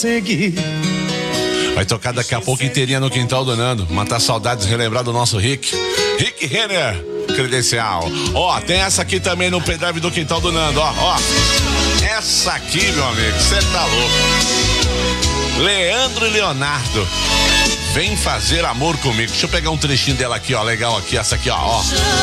Seguir. Vai tocar daqui a pouco inteirinha no quintal do Nando. Matar saudades, relembrar do nosso Rick Renner, credencial. Ó, tem essa aqui também no pendrive do quintal do Nando, ó. Essa aqui, meu amigo, você tá louco. Leandro e Leonardo, vem fazer amor comigo. Deixa eu pegar um trechinho dela aqui, ó, legal aqui, essa aqui, ó.